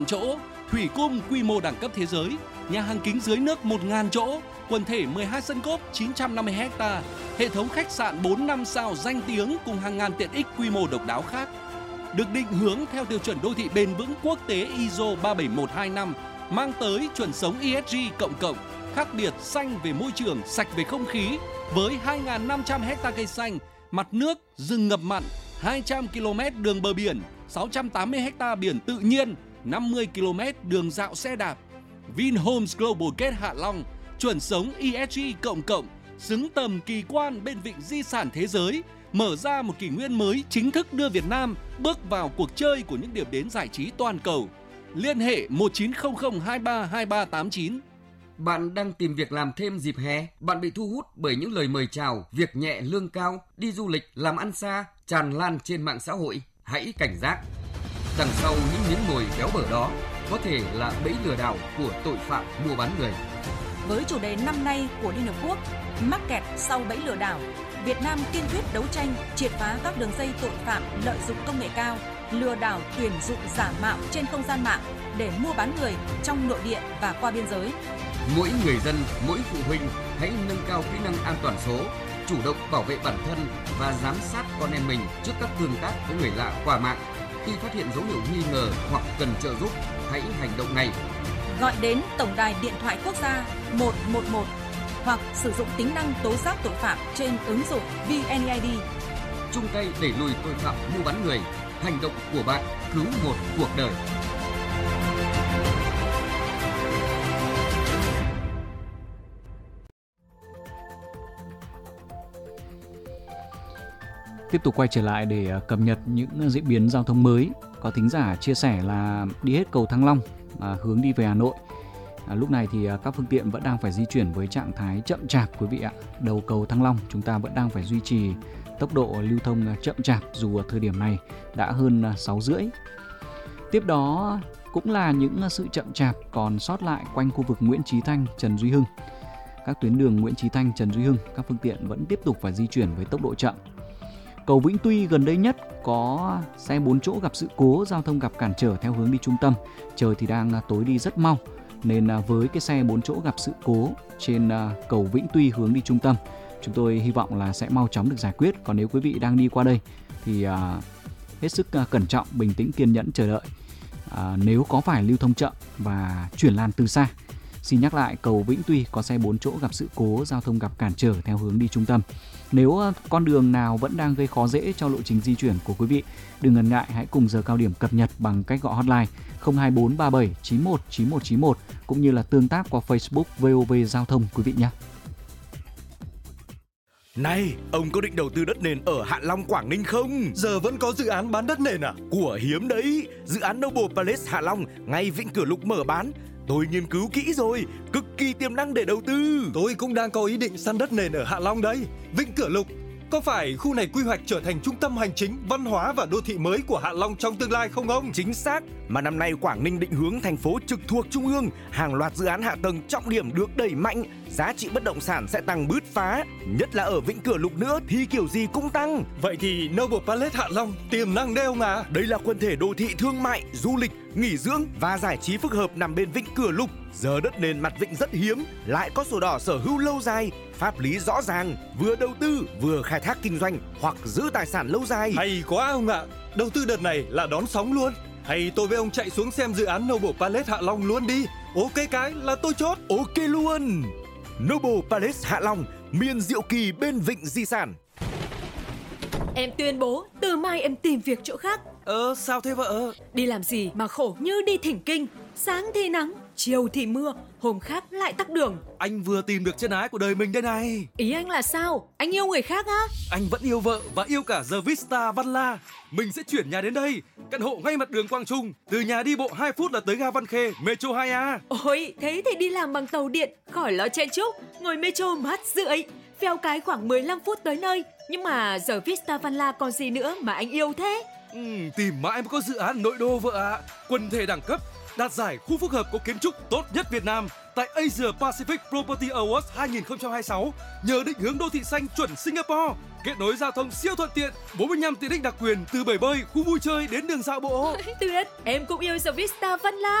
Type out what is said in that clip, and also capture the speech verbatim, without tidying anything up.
chỗ, thủy cung quy mô đẳng cấp thế giới, nhà hàng kính dưới nước một nghìn chỗ, quần thể mười hai sân golf chín trăm năm mươi héc ta, hệ thống khách sạn bốn năm sao danh tiếng cùng hàng ngàn tiện ích quy mô độc đáo khác. Được định hướng theo tiêu chuẩn đô thị bền vững quốc tế i ét o ba bảy một hai năm, mang tới chuẩn sống e ét giê cộng cộng, khác biệt xanh về môi trường, sạch về không khí, với hai nghìn năm trăm héc ta cây xanh, mặt nước, rừng ngập mặn, hai trăm ki lô mét đường bờ biển, sáu trăm tám mươi héc ta biển tự nhiên, năm mươi ki lô mét đường dạo xe đạp. Vinhomes Global Gate Hạ Long, chuẩn sống e ét giê cộng cộng, xứng tầm kỳ quan bên vịnh di sản thế giới, mở ra một kỷ nguyên mới chính thức đưa Việt Nam bước vào cuộc chơi của những điểm đến giải trí toàn cầu. Liên hệ một chín không không hai ba hai ba tám chín. Bạn đang tìm việc làm thêm dịp hè? Bạn bị thu hút bởi những lời mời chào, việc nhẹ lương cao, đi du lịch, làm ăn xa, tràn lan trên mạng xã hội? Hãy cảnh giác. Đằng sau những miếng mồi béo bở đó có thể là bẫy lừa đảo của tội phạm mua bán người. Với chủ đề năm nay của Liên Hợp Quốc, mắc kẹt sau bẫy lừa đảo, Việt Nam kiên quyết đấu tranh, triệt phá các đường dây tội phạm lợi dụng công nghệ cao, lừa đảo tuyển dụng giả mạo trên không gian mạng để mua bán người trong nội địa và qua biên giới. Mỗi người dân, mỗi phụ huynh hãy nâng cao kỹ năng an toàn số, chủ động bảo vệ bản thân và giám sát con em mình trước các tương tác với người lạ qua mạng. Khi phát hiện dấu hiệu nghi ngờ hoặc cần trợ giúp, hãy hành động ngay. Gọi đến Tổng đài Điện thoại Quốc gia một một một hoặc sử dụng tính năng tố giác tội phạm trên ứng dụng vê en e i đê. Chung tay đẩy lùi tội phạm mua bán người. Hành động của bạn cứu một cuộc đời. Tiếp tục quay trở lại để cập nhật những diễn biến giao thông mới. Có thính giả chia sẻ là đi hết cầu Thăng Long, à, hướng đi về Hà Nội. À, lúc này thì các phương tiện vẫn đang phải di chuyển với trạng thái chậm chạp quý vị ạ. Đầu cầu Thăng Long chúng ta vẫn đang phải duy trì tốc độ lưu thông chậm chạp dù ở thời điểm này đã hơn sáu rưỡi. Tiếp đó cũng là những sự chậm chạp còn sót lại quanh khu vực Nguyễn Chí Thanh, Trần Duy Hưng. Các tuyến đường Nguyễn Chí Thanh, Trần Duy Hưng, các phương tiện vẫn tiếp tục phải di chuyển với tốc độ chậm. Cầu Vĩnh Tuy gần đây nhất có xe bốn chỗ gặp sự cố, giao thông gặp cản trở theo hướng đi trung tâm. Trời thì đang tối đi rất mau, nên với cái xe bốn chỗ gặp sự cố trên cầu Vĩnh Tuy hướng đi trung tâm, chúng tôi hy vọng là sẽ mau chóng được giải quyết. Còn nếu quý vị đang đi qua đây thì uh, hết sức uh, cẩn trọng, bình tĩnh, kiên nhẫn chờ đợi. Uh, nếu có phải lưu thông chậm và chuyển làn từ xa. Xin nhắc lại, cầu Vĩnh Tuy có xe bốn chỗ gặp sự cố, giao thông gặp cản trở theo hướng đi trung tâm. Nếu uh, con đường nào vẫn đang gây khó dễ cho lộ trình di chuyển của quý vị, đừng ngần ngại, hãy cùng giờ cao điểm cập nhật bằng cách gọi hotline không hai bốn ba bảy chín một chín một chín một cũng như là tương tác qua Facebook vê o vê Giao thông quý vị nhé. Này, ông có định đầu tư đất nền ở Hạ Long, Quảng Ninh không? Giờ vẫn có dự án bán đất nền à? Của hiếm đấy, dự án Noble Palace Hạ Long ngay Vịnh Cửa Lục mở bán. Tôi nghiên cứu kỹ rồi, cực kỳ tiềm năng để đầu tư. Tôi cũng đang có ý định săn đất nền ở Hạ Long đấy. Vịnh Cửa Lục, có phải khu này quy hoạch trở thành trung tâm hành chính, văn hóa và đô thị mới của Hạ Long trong tương lai không ông? Chính xác, mà năm nay Quảng Ninh định hướng thành phố trực thuộc Trung ương, hàng loạt dự án hạ tầng trọng điểm được đẩy mạnh, giá trị bất động sản sẽ tăng bứt phá, nhất là ở Vịnh Cửa Lục nữa thì kiểu gì cũng tăng. Vậy thì Noble Palace Hạ Long tiềm năng đấy ông à? Đây là quần thể đô thị thương mại, du lịch, nghỉ dưỡng và giải trí phức hợp nằm bên Vịnh Cửa Lục. Giờ đất nền mặt vịnh rất hiếm, lại có sổ đỏ sở hữu lâu dài, pháp lý rõ ràng, vừa đầu tư vừa khai thác kinh doanh hoặc giữ tài sản lâu dài. Hay quá ông ạ, đầu tư đợt này là đón sóng luôn. Hay tôi với ông chạy xuống xem dự án Noble Palace Hạ Long luôn đi. Ok cái là tôi chốt. Ok luôn. Noble Palace Hạ Long, miền diệu kỳ bên vịnh di sản. Em tuyên bố từ mai em tìm việc chỗ khác. Ờ sao thế vợ? Đi làm gì mà khổ như đi thỉnh kinh. Sáng thì nắng, chiều thì mưa, hôm khác lại tắc đường. Anh vừa tìm được chân ái của đời mình đây này. Ý anh là sao? Anh yêu người khác á? Anh vẫn yêu vợ và yêu cả The Vista Văn La. Mình sẽ chuyển nhà đến đây, căn hộ ngay mặt đường Quang Trung. Từ nhà đi bộ hai phút là tới ga Văn Khê, Metro hai A. Ôi, thế thì đi làm bằng tàu điện, khỏi lo chen chúc, ngồi Metro mát rượi. Phèo cái khoảng mười lăm phút tới nơi. Nhưng mà giờ Vista Văn La còn gì nữa mà anh yêu thế? Ừ, tìm mãi mới có dự án nội đô vợ ạ. À. Quần thể đẳng cấp, đạt giải khu phức hợp có kiến trúc tốt nhất Việt Nam tại Asia Pacific Property Awards hai không hai sáu nhờ định hướng đô thị xanh chuẩn Singapore, kết nối giao thông siêu thuận tiện, bốn mươi lăm tiện ích đặc quyền từ bể bơi, khu vui chơi đến đường dạo bộ. Tuyệt, em cũng yêu The Vista Văn Lang.